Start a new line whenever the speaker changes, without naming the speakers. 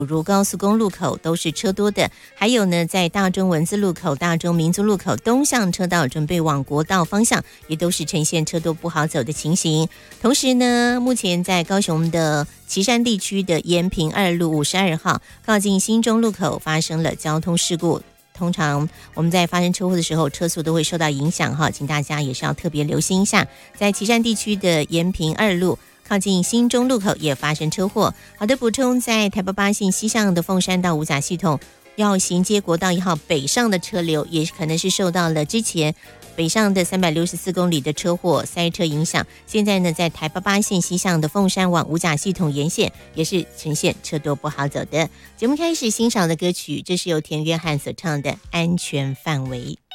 如高速公路口都是车多的，还有呢，在大中文字路口、大中民族路口东向车道准备往国道方向，也都是呈现车多不好走的情形。同时呢，目前在高雄的旗山地区的延平2路52号靠近新中路口发生了交通事故。通常我们在发生车祸的时候，车速都会受到影响哈，请大家也是要特别留心一下。在旗山地区的延平2路靠近新中路口也发生车祸。好的，补充，在台北8线西向的凤山到五甲系统，要衔接国道1号北上的车流，也可能是受到了之前北上的364公里的车祸塞车影响。现在呢，在台北8线西向的凤山往五甲系统沿线，也是呈现车多不好走的。节目开始欣赏的歌曲，这是由田约翰所唱的《安全范围》。